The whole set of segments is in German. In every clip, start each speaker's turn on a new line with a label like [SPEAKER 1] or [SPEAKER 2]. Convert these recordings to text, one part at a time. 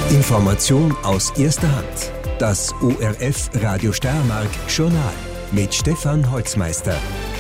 [SPEAKER 1] Information aus erster Hand. Das ORF Radio Steiermark Journal mit Stefan Holzmeister.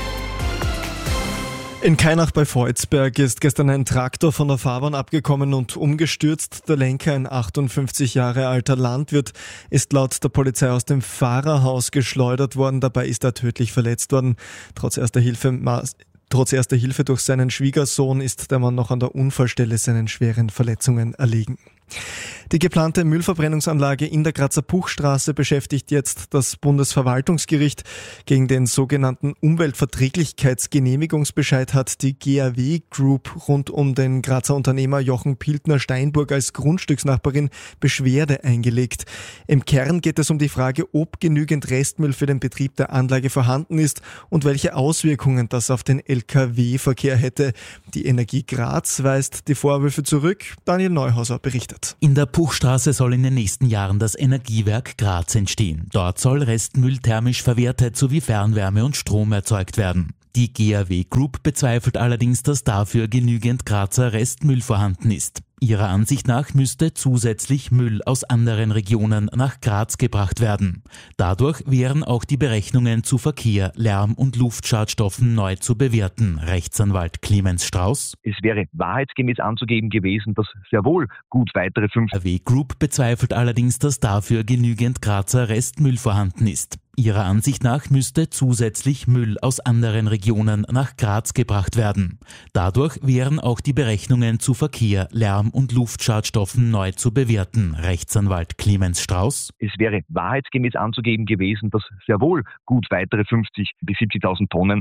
[SPEAKER 2] In Kainach bei Volzberg ist gestern ein Traktor von der Fahrbahn abgekommen und umgestürzt. Der Lenker, ein 58 Jahre alter Landwirt, ist laut der Polizei aus dem Fahrerhaus geschleudert worden. Dabei ist er tödlich verletzt worden. Trotz erster Hilfe durch seinen Schwiegersohn ist der Mann noch an der Unfallstelle seinen schweren Verletzungen erlegen. Die geplante Müllverbrennungsanlage in der Grazer Puchstraße beschäftigt jetzt das Bundesverwaltungsgericht. Gegen den sogenannten Umweltverträglichkeitsgenehmigungsbescheid hat die GAW Group rund um den Grazer Unternehmer Jochen Piltner-Steinburg als Grundstücksnachbarin Beschwerde eingelegt. Im Kern geht es um die Frage, ob genügend Restmüll für den Betrieb der Anlage vorhanden ist und welche Auswirkungen das auf den Lkw-Verkehr hätte. Die Energie Graz weist die Vorwürfe zurück. Daniel Neuhauser berichtet.
[SPEAKER 3] In der Puchstraße soll in den nächsten Jahren das Energiewerk Graz entstehen. Dort soll Restmüll thermisch verwertet sowie Fernwärme und Strom erzeugt werden. Die GAW Group bezweifelt allerdings, dass dafür genügend Grazer Restmüll vorhanden ist. Ihrer Ansicht nach müsste zusätzlich Müll aus anderen Regionen nach Graz gebracht werden. Dadurch wären auch die Berechnungen zu Verkehr, Lärm und Luftschadstoffen neu zu bewerten. Rechtsanwalt Clemens Strauß:
[SPEAKER 4] Es wäre wahrheitsgemäß anzugeben gewesen, dass sehr wohl gut weitere 5.
[SPEAKER 3] GAW Group bezweifelt allerdings, dass dafür genügend Grazer Restmüll vorhanden ist. Ihrer Ansicht nach müsste zusätzlich Müll aus anderen Regionen nach Graz gebracht werden. Dadurch wären auch die Berechnungen zu Verkehr, Lärm und Luftschadstoffen neu zu bewerten. Rechtsanwalt Clemens Strauß:
[SPEAKER 4] Es wäre wahrheitsgemäß anzugeben gewesen, dass sehr wohl gut weitere 50.000 bis 70.000 Tonnen